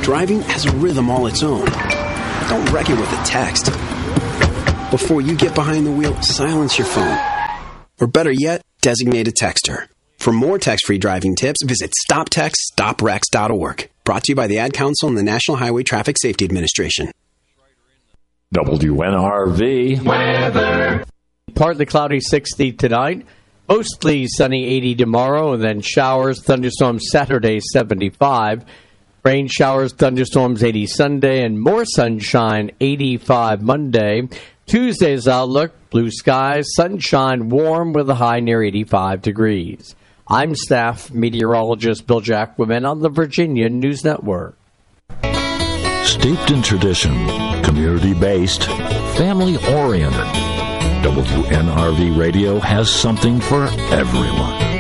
Driving has a rhythm all its own. Don't wreck it with a text. Before you get behind the wheel, silence your phone. Or better yet, designate a texter. For more text-free driving tips, visit StopTextStopWrecks.org. Brought to you by the Ad Council and the National Highway Traffic Safety Administration. WNRV weather. Partly cloudy 60 tonight. Mostly sunny 80 tomorrow, and then showers, thunderstorms Saturday 75. Rain showers, thunderstorms 80 Sunday, and more sunshine 85 Monday. Tuesday's outlook, blue skies, sunshine, warm with a high near 85 degrees. I'm staff meteorologist Bill Jacquemin on the Virginia News Network. Steeped in tradition, community-based, family-oriented, WNRV Radio has something for everyone.